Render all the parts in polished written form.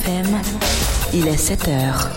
FM, il est 7h.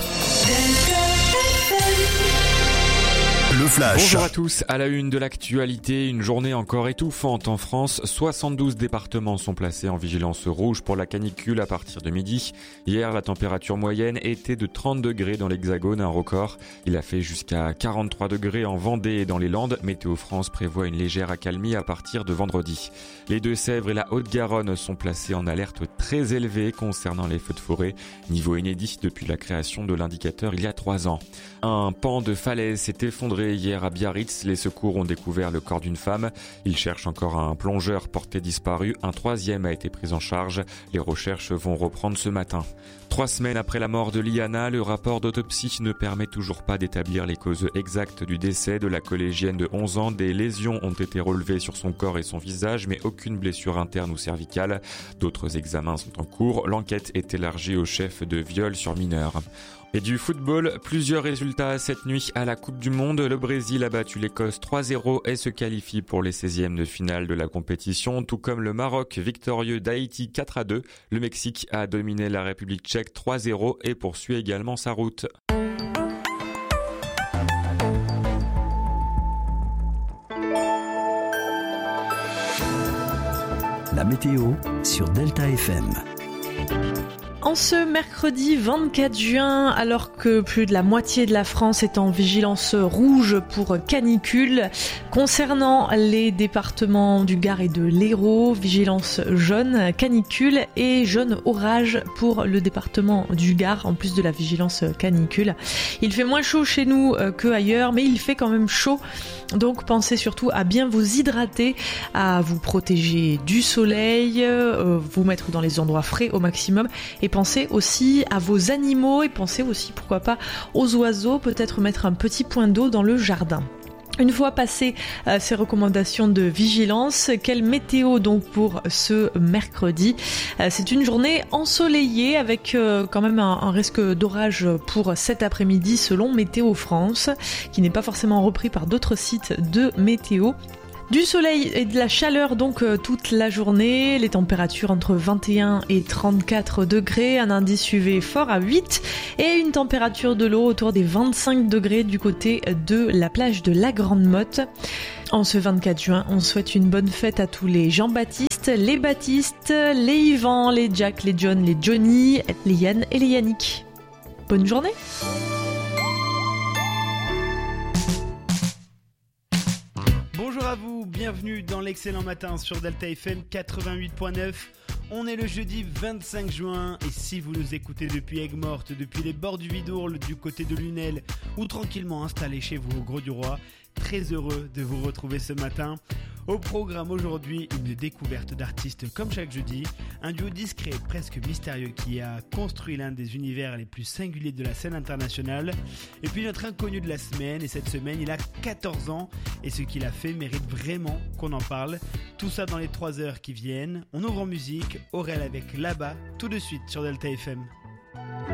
Le Flash. Bonjour à tous, à la une de l'actualité, une journée encore étouffante en France. 72 départements sont placés en vigilance rouge pour la canicule à partir de midi. Hier, la température moyenne était de 30 degrés dans l'Hexagone, un record. Il a fait jusqu'à 43 degrés en Vendée et dans les Landes. Météo France prévoit une légère accalmie à partir de vendredi. Les Deux-Sèvres et la Haute-Garonne sont placés en alerte très élevée concernant les feux de forêt. Niveau inédit depuis la création de l'indicateur il y a 3 ans. Un pan de falaise s'est effondré hier à Biarritz. Les secours ont découvert le corps d'une femme. Ils cherchent encore un plongeur porté disparu. Un troisième a été pris en charge. Les recherches vont reprendre ce matin. 3 semaines après la mort de Liana, le rapport d'autopsie ne permet toujours pas d'établir les causes exactes du décès de la collégienne de 11 ans. Des lésions ont été relevées sur son corps et son visage, mais aucune blessure interne ou cervicale. D'autres examens sont en cours. L'enquête est élargie au chef de viol sur mineur. Et du football, plusieurs résultats cette nuit à la Coupe du Monde. Le Brésil a battu l'Écosse 3-0 et se qualifie pour les 16e de finale de la compétition, tout comme le Maroc victorieux d'Haïti 4-2. Le Mexique a dominé la République tchèque 3-0 et poursuit également sa route. La météo sur Delta FM. En ce mercredi 24 juin, alors que plus de la moitié de la France est en vigilance rouge pour canicule, concernant les départements du Gard et de l'Hérault, vigilance jaune canicule et jaune orage pour le département du Gard, en plus de la vigilance canicule. Il fait moins chaud chez nous que ailleurs, mais il fait quand même chaud. Donc pensez surtout à bien vous hydrater, à vous protéger du soleil, vous mettre dans les endroits frais au maximum et pensez aussi à vos animaux et pensez aussi pourquoi pas aux oiseaux, peut-être mettre un petit point d'eau dans le jardin. Une fois passées ces recommandations de vigilance, quelle météo donc pour ce mercredi ? C'est une journée ensoleillée avec quand même un risque d'orage pour cet après-midi selon Météo France, qui n'est pas forcément repris par d'autres sites de météo. Du soleil et de la chaleur donc toute la journée, les températures entre 21 et 34 degrés, un indice UV fort à 8 et une température de l'eau autour des 25 degrés du côté de la plage de la Grande Motte. En ce 24 juin, on souhaite une bonne fête à tous les Jean-Baptiste, les Baptiste, les Yvan, les Jack, les John, les Johnny, les Yann et les Yannick. Bonne journée! Bonjour à vous, bienvenue dans l'excellent matin sur Delta FM 88.9. On est le jeudi 25 juin et si vous nous écoutez depuis Aigues-Mortes, depuis les bords du Vidourle, du côté de Lunel ou tranquillement installé chez vous au Grau-du-Roi, très heureux de vous retrouver ce matin. Au programme aujourd'hui, une découverte d'artistes comme chaque jeudi, un duo discret, presque mystérieux qui a construit l'un des univers les plus singuliers de la scène internationale. Et puis notre inconnu de la semaine, et cette semaine il a 14 ans et ce qu'il a fait mérite vraiment qu'on en parle. Tout ça dans les 3 heures qui viennent. On ouvre en musique, Aurel avec Là-bas, tout de suite sur Delta FM.